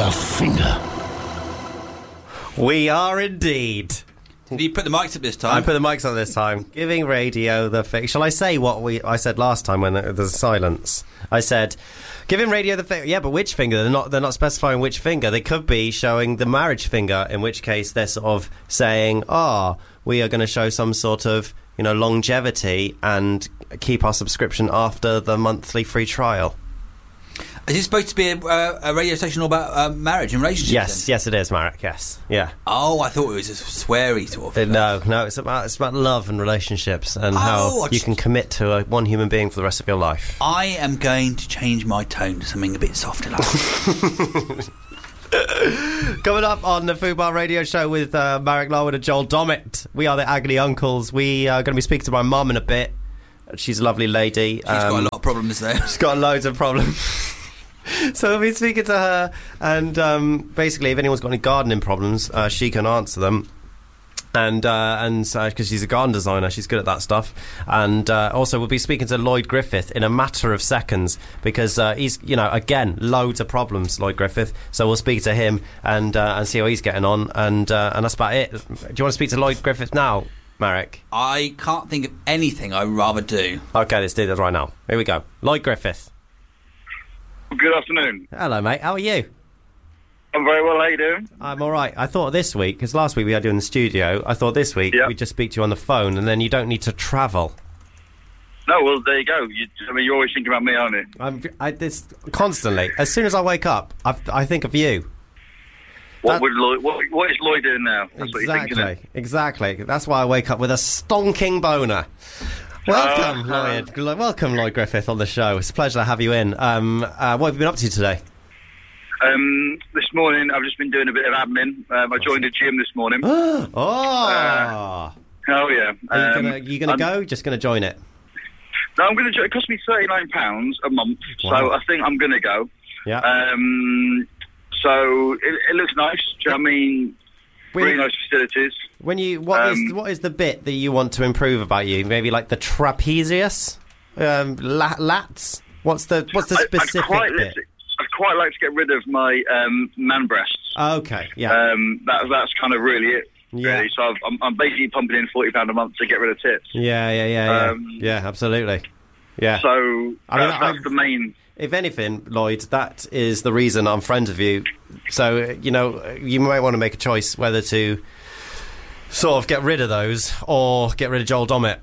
a finger. We are indeed. Did you put the mics up this time? I put the mics on this time. Giving radio the finger. Shall I say what I said last time when there's silence? I said, giving radio the finger. Yeah, but which finger? They're not specifying which finger. They could be showing the marriage finger, in which case they're sort of saying, we are going to show some sort of, longevity and keep our subscription after the monthly free trial. Is it supposed to be a radio station all about marriage and relationships? Yes, it is, Marek. Yes, yeah. Oh, I thought it was a sweary sort of. No, it's about love and relationships and how you can commit to one human being for the rest of your life. I am going to change my tone to something a bit softer. Coming up on the Fubar Radio Show with Marek Larwood and Joel Dommett. We are the Agony Uncles. We are going to be speaking to my mum in a bit. She's a lovely lady. She's got a lot of problems there. She's got loads of problems. So we'll be speaking to her, and basically, if anyone's got any gardening problems, she can answer them. And because she's a garden designer, she's good at that stuff. And also, we'll be speaking to Lloyd Griffith in a matter of seconds because he's, again, loads of problems, Lloyd Griffith. So we'll speak to him and see how he's getting on. And that's about it. Do you want to speak to Lloyd Griffith now, Marek? I can't think of anything I'd rather do. Okay, let's do that right now. Here we go. Lloyd Griffith. Good afternoon. Hello, mate. How are you? I'm very well. How you doing? I'm all right. I thought this week, because last week we had you in the studio, I thought this week we'd just speak to you on the phone, and then you don't need to travel. No, well, there you go. You're always thinking about me, aren't you? This constantly. As soon as I wake up, I think of you. What is Lloyd doing now? That's what you're thinking. Exactly. That's why I wake up with a stonking boner. Welcome, Lloyd. Welcome, Lloyd Griffith, on the show. It's a pleasure to have you in. What have you been up to today? This morning, I've just been doing a bit of admin. I joined a gym this morning. Oh, yeah. Are you going to go? Just going to join it? No, I'm going to. It costs me £39 a month, so I think I'm going to go. Yeah. So it looks nice. Do you know what I mean? Really nice facilities. What is the bit that you want to improve about you? Maybe like the trapezius, lats. What's the specific bit? I'd quite like to get rid of my man breasts. Okay, yeah. That's kind of really it. Yeah. Really. So I'm basically pumping in £40 a month to get rid of tits. Yeah, absolutely. Yeah. So that's the main. If anything, Lloyd, that is the reason I'm friends with you. So, you might want to make a choice whether to sort of get rid of those or get rid of Joel Dommett.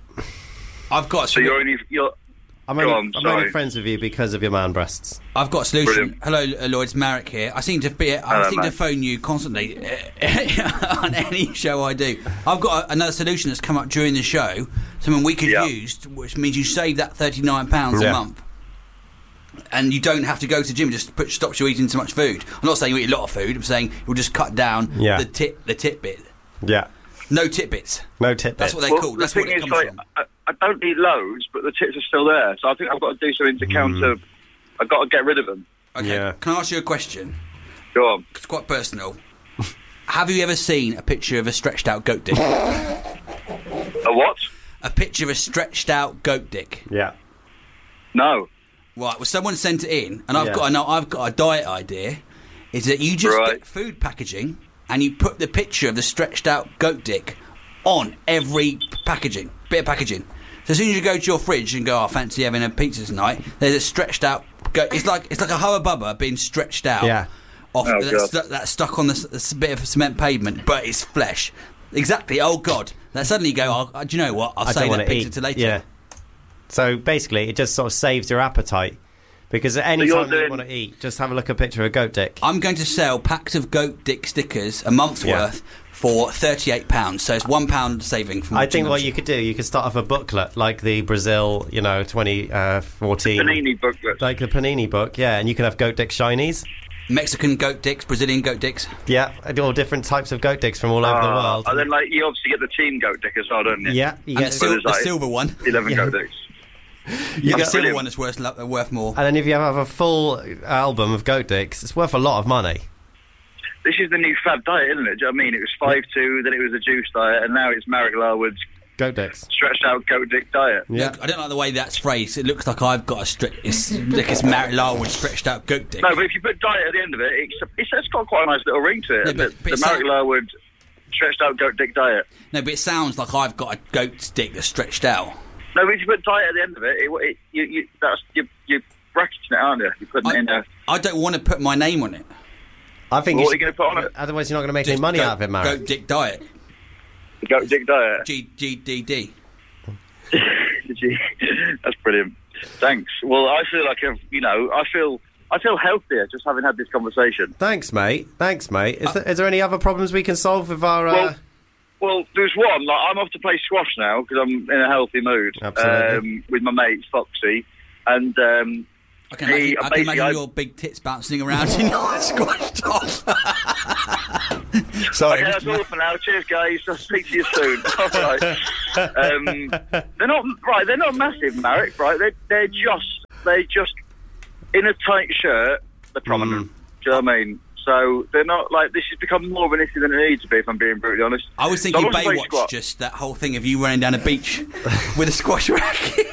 I'm only friends with you because of your man breasts. I've got a solution. Brilliant. Hello, Lloyd, it's Marek here. I seem to phone you constantly on any show I do. I've got another solution that's come up during the show, something we could use, which means you save that £39 a month. And you don't have to go to the gym, just stops you eating so much food. I'm not saying you eat a lot of food, I'm saying it will just cut down the tit bit. Yeah. No tit bits. No tit bits. That's what they're called. That's what it comes from. I don't eat loads, but the tits are still there. So I think I've got to do something to counter. I've got to get rid of them. Okay. Yeah. Can I ask you a question? Go on. It's quite personal. Have you ever seen a picture of a stretched out goat dick? A what? A picture of a stretched out goat dick. Yeah. No. Right. Well, someone sent it in, and I've got a diet idea. Is that you just get food packaging and you put the picture of the stretched out goat dick on every bit of packaging. So as soon as you go to your fridge and go, fancy having a pizza tonight, there's a stretched out goat. It's like a Hubba Bubba being stretched out. Yeah. That's stuck on this bit of cement pavement, but it's flesh. Exactly. Oh God. Then suddenly you go, do you know what? I'll save that picture to later. Yeah. So basically, it just sort of saves your appetite. Because at any time you want to eat, just have a look at a picture of a goat dick. I'm going to sell packs of goat dick stickers, a month's worth, for £38. So it's £1 saving from I think what you could do, you could start off a booklet like the Brazil, 2014. Panini booklet. Like the Panini book, yeah, and you can have goat dick shinies. Mexican goat dicks, Brazilian goat dicks. Yeah, all different types of goat dicks from all over the world. And then, you obviously get the team goat dick as well, don't you? Yeah, you get the silver one. 11 goat dicks. You get the silver one that's worth more. And then if you have a full album of goat dicks, it's worth a lot of money. This is the new fad diet, isn't it? Do you know what I mean? It was 5-2, then it was a juice diet, and now it's Marek Larwood's Goat dicks. Stretched out goat dick diet. Yeah. Look, I don't like the way that's phrased. It looks like I've got it's like it's Marek Larwood stretched out goat dick. No, but if you put diet at the end of it, it's got quite a nice little ring to it. No, but the Marek Larwood stretched out goat dick diet. No, but it sounds like I've got a goat's dick that's stretched out. No, but if you put diet at the end of it, you're bracketing it, aren't you? You're putting it in there. I don't want to put my name on it. I think What are you going to put on it? Otherwise, you're not going to make any money out of it, Marek. Goat dick diet. Goat dick diet. GDD. That's brilliant. Thanks. Well, I feel like I feel healthier just having had this conversation. Thanks, mate. Is there any other problems we can solve with our? Well, there's one. Like, I'm off to play squash now because I'm in a healthy mood. Absolutely. With my mate Foxy, and I can imagine your big tits bouncing around in your squash top. Sorry. Okay, that's all for now. Cheers, guys. I'll speak to you soon. All right. They're not massive, Marek. Right? They're just in a tight shirt. They're prominent. Do you know what I mean? So they're not like this has become more of an issue than it needs to be. If I'm being brutally honest. I was thinking Baywatch, just that whole thing of you running down a beach with a squash racket.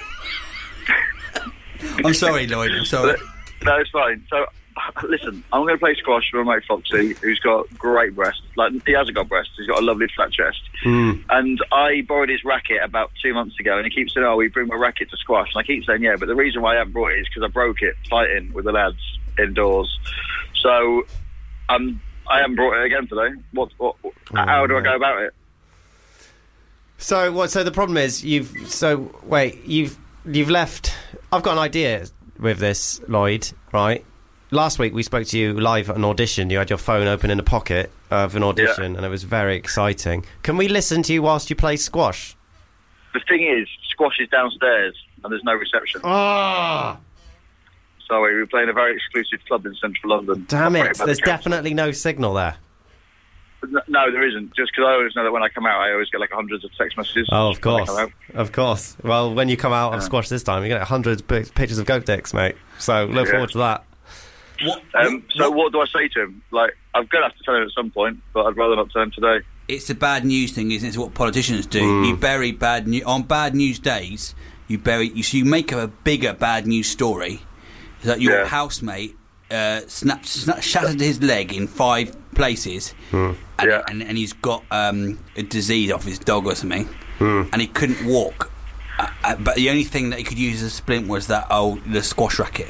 I'm sorry, Lloyd. I'm sorry. No, it's fine. So, listen, I'm going to play squash with my mate Foxy, who's got great breasts. Like, he hasn't got breasts. He's got a lovely flat chest. And I borrowed his racket about 2 months ago, and he keeps saying, we bring my racket to squash. And I keep saying, yeah, but the reason why I haven't brought it is because I broke it fighting with the lads indoors. So, I haven't brought it again today. How do I go about it? So the problem is you've left. I've got an idea with this, Lloyd. Right. Last week we spoke to you live at an audition. You had your phone open in the pocket of an audition, and it was very exciting. Can we listen to you whilst you play squash? The thing is, squash is downstairs, and there's no reception. Ah. Sorry, we're playing a very exclusive club in central London. Damn it! There's definitely no signal there. No, there isn't. Just because I always know that when I come out, I always get like hundreds of text messages. Oh, of course. Of course. Well, when you come out of squash this time, you get hundreds of pictures of goat dicks, mate. So look forward to that. What do I say to him? Like, I'm going to have to tell him at some point, but I'd rather not tell him today. It's the bad news thing, isn't it? It's what politicians do. You bury bad news. On bad news days, you make a bigger bad news story. That your housemate shattered his leg in 5 places, and he's got a disease off his dog or something, and he couldn't walk. But the only thing that he could use as a splint was the squash racket.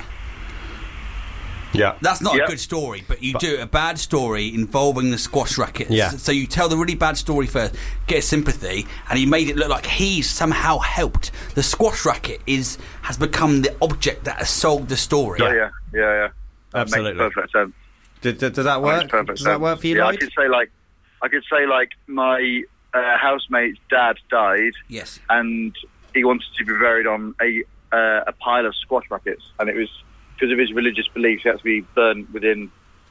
Yeah, that's not a good story, but you do a bad story involving the squash racket. Yeah. So you tell the really bad story first, get sympathy, and he made it look like he's somehow helped. The squash racket has become the object that has sold the story. Yeah. Absolutely. Makes perfect sense. Does that work? Does that work for you, Lloyd? I could say like my housemate's dad died. Yes. And he wanted to be buried on a pile of squash rackets, and it was because of his religious beliefs. He had to be burned within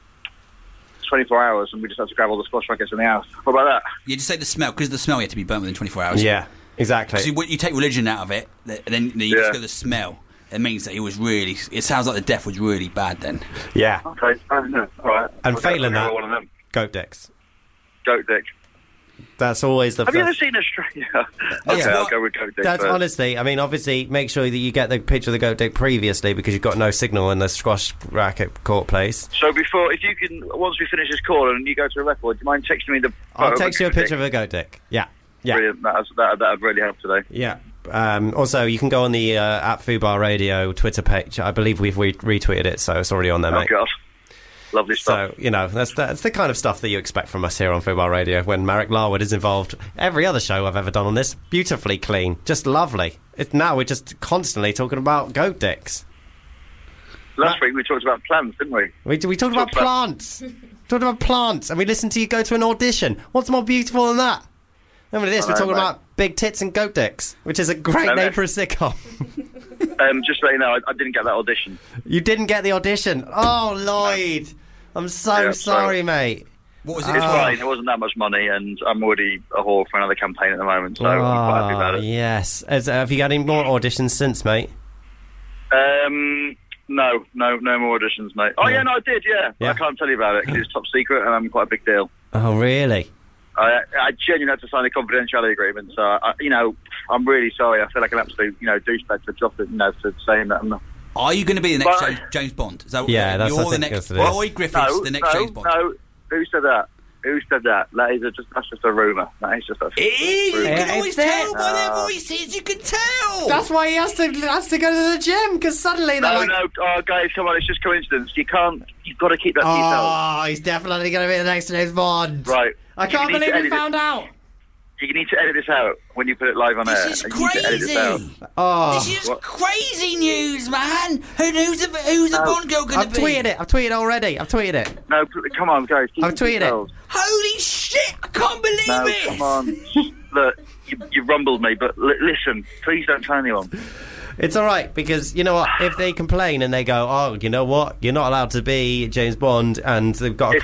24 hours, and we just had to grab all the squash rackets in the house. What about that? You just say the smell, because the smell you had to be burnt within 24 hours. Yeah, exactly. Because you take religion out of it, and then you just go the smell. It means that it sounds like the death was really bad then. Yeah. Okay, all right. And failing that, goat dicks. Goat dick. That's always the. Have you ever seen Australia? Okay, I'll go with goat dick. That's first. Honestly, I mean, obviously, make sure that you get the picture of the goat dick previously, because you've got no signal in the squash racket court place. So if you can, once we finish this call and you go to a record, do you mind texting me the? I'll text you a picture of a goat dick. Yeah. Brilliant. That'd really help today. Yeah. Also, you can go on the at Fubar Radio Twitter page. I believe we've retweeted it, so it's already on there, mate. Oh, God. Lovely stuff. So, that's the kind of stuff that you expect from us here on Fubar Radio when Marek Larwood is involved. Every other show I've ever done on this, beautifully clean, just lovely. Now we're just constantly talking about goat dicks. Last week we talked about plants, didn't we? We talked about plants. Talked about plants, and we listened to you go to an audition. What's more beautiful than that? And with this, we're talking about big tits and goat dicks, which is a great name for a sitcom. Just to let you know, I didn't get that audition. You didn't get the audition? Oh, Lloyd. I'm so sorry, mate. What was it? It's fine. It wasn't that much money, and I'm already a whore for another campaign at the moment, so I'm quite happy about it. Yes. Have you got any more auditions since, mate? No more auditions, mate. Oh, yeah, no, I did, yeah. I can't tell you about it, because it's top secret, and I'm quite a big deal. Oh, really? I genuinely had to sign a confidentiality agreement, so I'm really sorry. I feel like an absolute douchebag for dropping, for saying that. I'm not. Are you going to be the next James Bond? Is that that's you're the next Lloyd Griffiths, the next James Bond? No, who said that? Who said that? That's just a rumour. That is just a you can always tell by their voices. You can tell. That's why he has to go to the gym, because suddenly they're guys, come on, it's just coincidence. You've got to keep that to yourself. Oh, he's definitely going to be the next James Bond. Right. I can't believe he found out. You need to edit this out when you put it live on air. This is crazy. This is crazy news, man. Who's the Bond girl going to be? I've tweeted already. No, come on, guys. I've tweeted it. Holy shit! I can't believe it. Come on. Look, you rumbled me, but listen, please don't tell anyone. It's all right, because you know what? If they complain and they go, "Oh, you know what? You're not allowed to be James Bond," and they've got a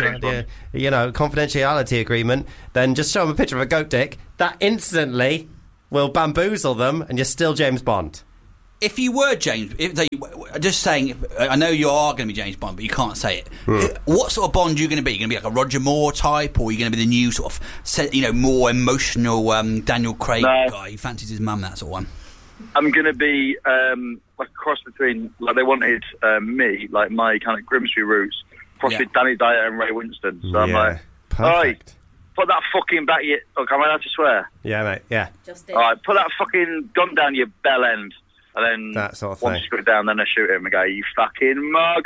confidentiality agreement, then just show them a picture of a goat dick. That instantly will bamboozle them, and you're still James Bond. If you were James, just saying, I know you are going to be James Bond, but you can't say it. What sort of Bond are you going to be? Are you going to be like a Roger Moore type, or are you going to be the new sort of, more emotional Daniel Craig guy who fancies his mum, that sort of one? I'm going to be like a cross between, like they wanted me, like my kind of Grimsby roots, cross with Danny Dyer and Ray Winston. So I'm like, perfect. Put that fucking back your... Look, am I allowed to swear? Yeah, mate, yeah. All right, put that fucking gun down your bell end. And then that sort of once you put it down, then I shoot him and go, you fucking mug.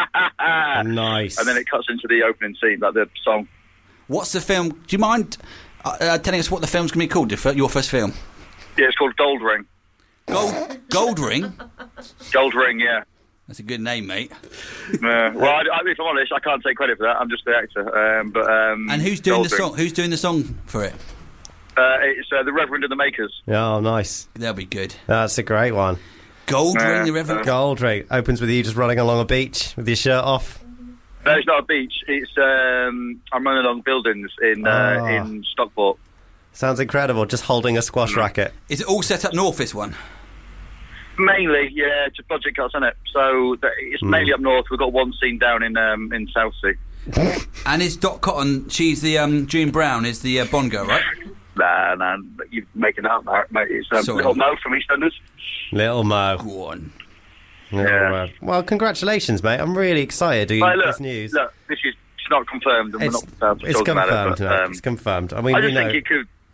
Nice. And then it cuts into the opening scene, like the song. What's the film? Do you mind telling us what the film's going to be called, your first film? Yeah, it's called Gold Ring. Gold Ring? Gold Ring, yeah. That's a good name, mate. Well, if I'm honest, I can't take credit for that. I'm just the actor. And who's doing the song? Who's doing the song for it? It's the Reverend and the Makers. Oh, nice. That'll be good. That's a great one. Gold Ring, the Reverend. Gold Ring opens with you just running along a beach with your shirt off. No, it's not a beach. It's I'm running along buildings in Stockport. Sounds incredible. Just holding a squash racket. Is it all set up north? This one. Mainly, yeah, it's a budget cuts, isn't it? So it's mainly up north. We've got one scene down in Southsea. And is Dot Cotton, she's the, June Brown is the Bond girl, right? Nah, you're making that up, mate. It's Little Mo from EastEnders. Little Mo. Go on. Yeah. Well, congratulations, mate. I'm really excited to get this news. Look, this is not confirmed. And it's not it's confirmed, about it, it's confirmed. I mean, I just think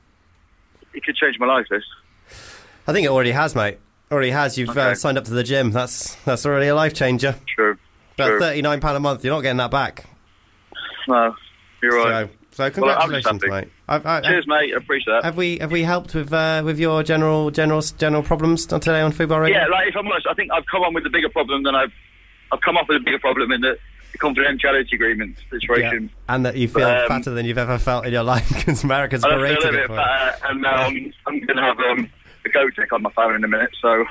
it could change my life, this. I think it already has, mate. Already has. You've signed up to the gym. That's already a life changer. True. About £39 a month. You're not getting that back. No, you're right. So congratulations, mate. Cheers, mate. I appreciate that. Have we helped with your general problems today on Football Radio? Yeah, like if I'm honest, I think I've come on with a bigger problem than I've come up with a bigger problem in the confidentiality agreement situation. Yeah. And that you feel fatter than you've ever felt in your life because America's berated I feel a bit fatter, and now I'm going to have a goat tick on my phone in a minute, so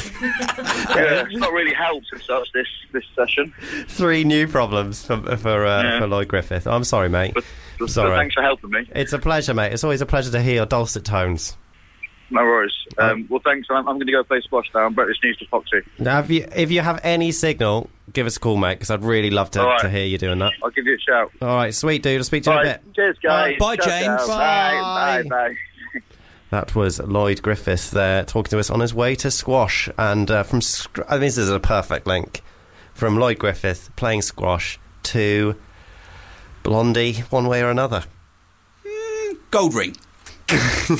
it's not really helped as such this session. 3 new problems for Lloyd Griffith. I'm sorry, mate. But thanks for helping me. It's a pleasure, mate. It's always a pleasure to hear your dulcet tones. No worries. Well, thanks. I'm going to go play squash now. I'm British News to Foxy. Now, if you have any signal, give us a call, mate, because I'd really love to hear you doing that. I'll give you a shout. All right, sweet, dude. I'll speak to you in a bit. Cheers, guys. Bye, James. Bye. That was Lloyd Griffith there talking to us on his way to squash. And this is a perfect link from Lloyd Griffith playing squash to Blondie one way or another. Gold Ring.